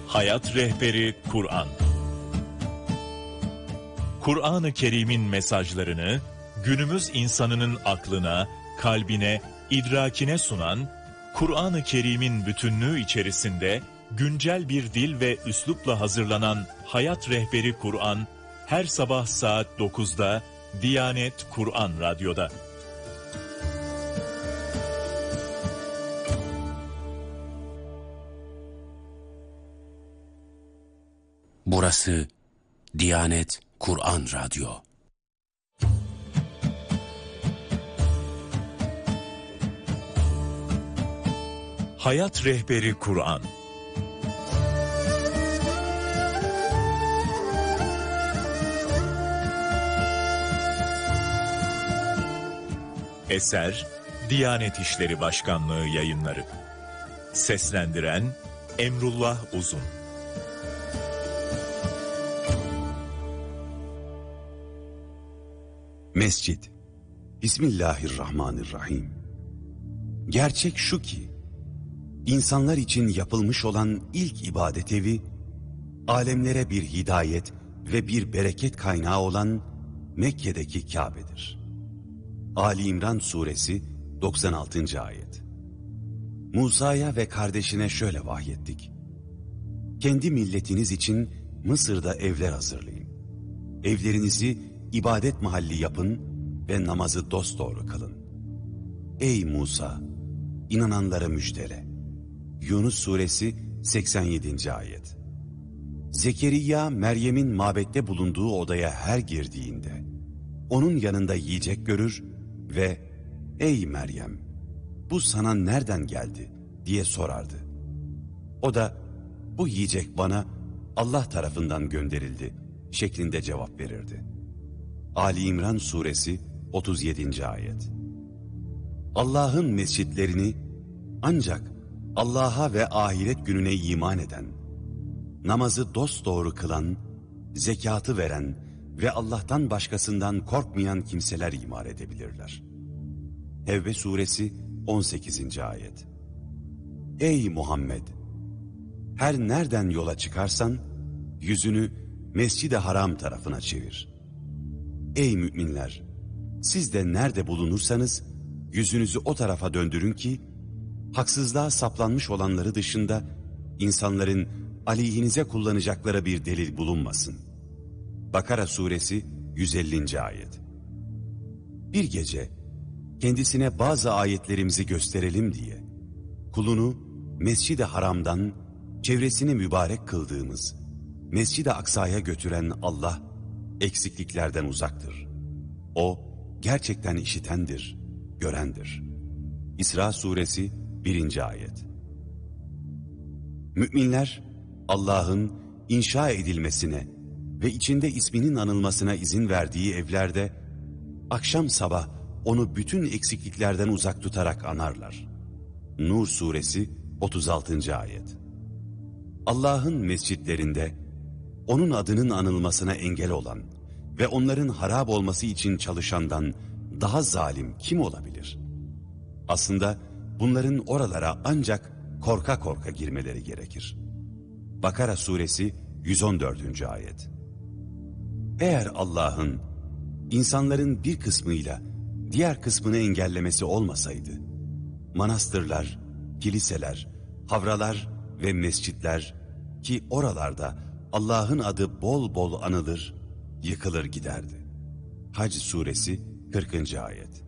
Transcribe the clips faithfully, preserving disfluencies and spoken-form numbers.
Hayat Rehberi Kur'an. Kur'an-ı Kerim'in mesajlarını günümüz insanının aklına, kalbine, idrakine sunan, Kur'an-ı Kerim'in bütünlüğü içerisinde güncel bir dil ve üslupla hazırlanan Hayat Rehberi Kur'an, her sabah saat dokuzda Diyanet Kur'an Radyo'da. Burası Diyanet Kur'an Radyo. Hayat Rehberi Kur'an. Eser Diyanet İşleri Başkanlığı Yayınları. Seslendiren Emrullah Uzun. Mescid. Bismillahirrahmanirrahim. Gerçek şu ki, insanlar için yapılmış olan ilk ibadet evi, alemlere bir hidayet ve bir bereket kaynağı olan Mekke'deki Kabe'dir. Ali İmran Suresi doksan altıncı ayet. Musa'ya ve kardeşine şöyle vahyettik. Kendi milletiniz için Mısır'da evler hazırlayın. Evlerinizi ibadet mahalli yapın ve namazı dosdoğru kılın. Ey Musa! İnananlara müjdele. Yunus Suresi seksen yedinci ayet. Zekeriya, Meryem'in mabette bulunduğu odaya her girdiğinde, onun yanında yiyecek görür ve ''Ey Meryem, bu sana nereden geldi?'' diye sorardı. O da ''Bu yiyecek bana Allah tarafından gönderildi'' şeklinde cevap verirdi. Ali İmran Suresi otuz yedinci ayet. Allah'ın mescitlerini ancak Allah'a ve ahiret gününe iman eden, namazı dosdoğru kılan, zekatı veren ve Allah'tan başkasından korkmayan kimseler imar edebilirler. Tevbe Suresi on sekizinci ayet. Ey Muhammed! Her nereden yola çıkarsan, yüzünü Mescid-i Haram tarafına çevir. Ey müminler! Siz de nerede bulunursanız, yüzünüzü o tarafa döndürün ki, haksızlığa saplanmış olanları dışında, insanların aleyhinize kullanacakları bir delil bulunmasın. Bakara Suresi yüz ellinci ayet. Bir gece, kendisine bazı ayetlerimizi gösterelim diye, kulunu Mescid-i Haram'dan, çevresini mübarek kıldığımız, Mescid-i Aksa'ya götüren Allah, eksikliklerden uzaktır. O, gerçekten işitendir, görendir. İsra Suresi birinci ayet. Müminler, Allah'ın inşa edilmesine ve içinde isminin anılmasına izin verdiği evlerde, akşam sabah onu bütün eksikliklerden uzak tutarak anarlar. Nur Suresi otuz altıncı ayet. Allah'ın mescitlerinde, onun adının anılmasına engel olan ve onların harap olması için çalışandan daha zalim kim olabilir? Aslında bunların oralara ancak korka korka girmeleri gerekir. Bakara Suresi yüz on dördüncü ayet. Eğer Allah'ın insanların bir kısmıyla diğer kısmını engellemesi olmasaydı, manastırlar, kiliseler, havralar ve mescitler ki oralarda Allah'ın adı bol bol anılır, yıkılır giderdi. Hac Suresi kırkıncı ayet.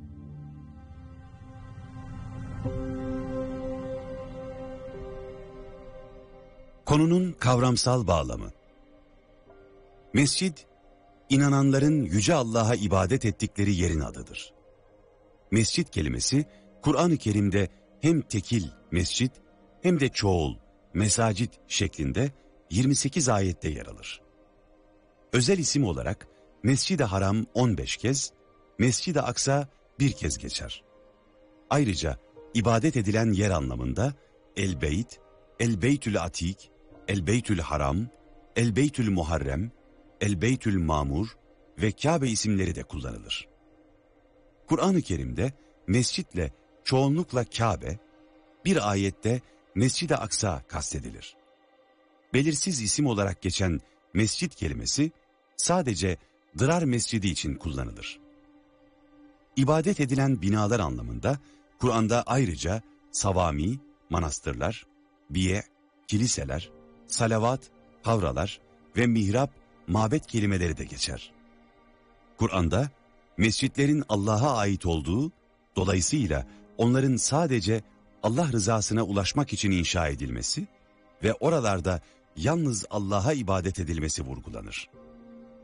Konunun kavramsal bağlamı. Mescid, inananların Yüce Allah'a ibadet ettikleri yerin adıdır. Mescid kelimesi, Kur'an-ı Kerim'de hem tekil mescid hem de çoğul mesacit şeklinde yirmi sekiz ayette yer alır. Özel isim olarak Mescid-i Haram on beş kez, Mescid-i Aksa bir kez geçer. Ayrıca ibadet edilen yer anlamında El-Beyt, El-Beytül Atik, El-Beytül Haram, El-Beytül Muharrem, El-Beytül Mamur ve Kabe isimleri de kullanılır. Kur'an-ı Kerim'de mescitle çoğunlukla Kabe, bir ayette Mescid-i Aksa kastedilir. belirsiz isim olarak geçen mescit kelimesi sadece Dırar Mescidi için kullanılır. İbadet edilen binalar anlamında Kur'an'da ayrıca savami, manastırlar, biye, kiliseler, salavat, havralar ve mihrap, mabet kelimeleri de geçer. Kur'an'da mescitlerin Allah'a ait olduğu, dolayısıyla onların sadece Allah rızasına ulaşmak için inşa edilmesi ve oralarda yalnız Allah'a ibadet edilmesi vurgulanır.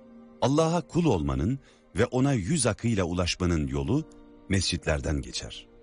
Allah'a kul olmanın ve ona yüz akıyla ulaşmanın yolu mescitlerden geçer.